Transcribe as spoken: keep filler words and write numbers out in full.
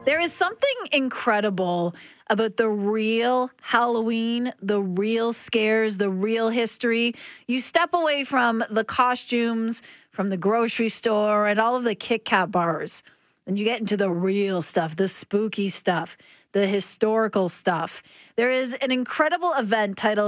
There is something incredible about the real Halloween, the real scares, the real history. You step away from the costumes, from the grocery store, and all of the Kit Kat bars, and you get into the real stuff, the spooky stuff, the historical stuff. There is an incredible event titled